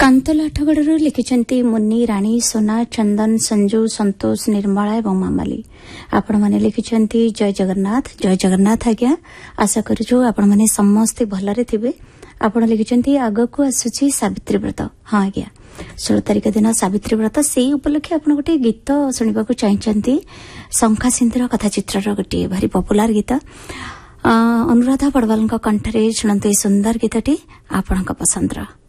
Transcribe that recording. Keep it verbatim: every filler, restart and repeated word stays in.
कांतला आठगड़ू लिखिंट मुन्नी राणी सोना चंदन संजू संतोष निर्मला और मामाली आपण मैंने लिखिंट जय जगन्नाथ जय जगन्नाथ आज्ञा आशा करूँ आपण मैंने समस्ते भलरे थे। आपण लिखिंट आगक आसूची सावित्री व्रत। हाँ आज्ञा षोल तारिख दिन सावित्री व्रत से उपलक्षे आप गोटे गीत शुणा चाहते शंखा सिंधुर कथाचित्र गोटे भारी पपुलार गीत अनुराधा पड़वाल कंठरे शुणु सुंदर गीतटी आपण पसंदर।